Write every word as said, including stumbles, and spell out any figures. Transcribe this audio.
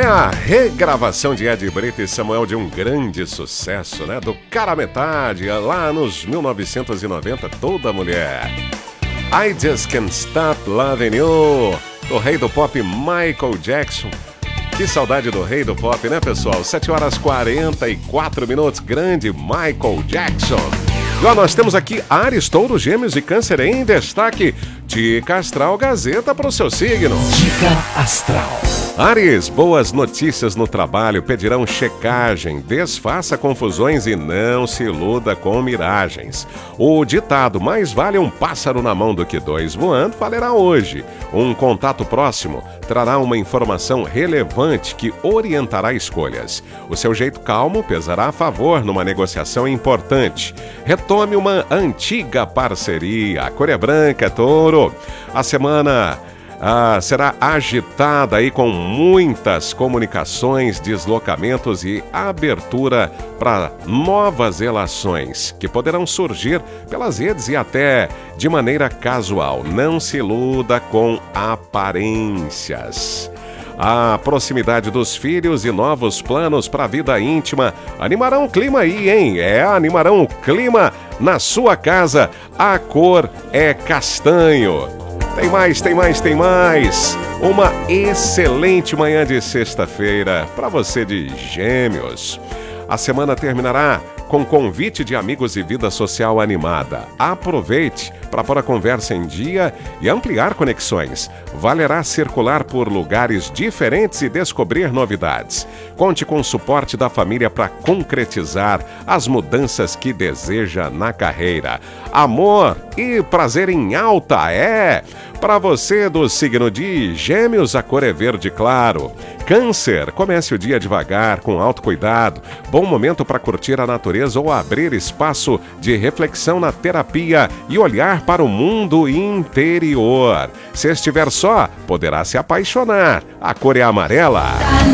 a regravação de Ed Brito e Samuel de um grande sucesso, né? Do Cara Metade, lá nos mil novecentos e noventa, Toda Mulher. I Just Can't Stop Loving You, do rei do pop Michael Jackson. Que saudade do rei do pop, né, pessoal? sete horas e quarenta e quatro minutos, grande Michael Jackson. E ó, nós temos aqui Áries, Touro, Gêmeos e Câncer em destaque. Dica Astral Gazeta para o seu signo. Dica Astral. Áries, boas notícias no trabalho pedirão checagem, desfaça confusões e não se iluda com miragens. O ditado mais vale um pássaro na mão do que dois voando valerá hoje. Um contato próximo trará uma informação relevante que orientará escolhas. O seu jeito calmo pesará a favor numa negociação importante. Retome uma antiga parceria. A cor é branca, Touro. A semana ah, será agitada aí com muitas comunicações, deslocamentos e abertura para novas relações que poderão surgir pelas redes e até de maneira casual. Não se iluda com aparências. A proximidade dos filhos e novos planos para a vida íntima animarão o clima aí, hein? É, animarão o clima na sua casa. A cor é castanho. Tem mais, tem mais, tem mais. Uma excelente manhã de sexta-feira para você de Gêmeos. A semana terminará com convite de amigos e vida social animada. Aproveite para pôr a conversa em dia e ampliar conexões. Valerá circular por lugares diferentes e descobrir novidades. Conte com o suporte da família para concretizar as mudanças que deseja na carreira. Amor e prazer em alta, é! Para você do signo de Gêmeos, a cor é verde claro. Câncer, comece o dia devagar, com autocuidado. Bom momento para curtir a natureza ou abrir espaço de reflexão na terapia e olhar para o mundo interior. Se estiver só, poderá se apaixonar. A cor é amarela.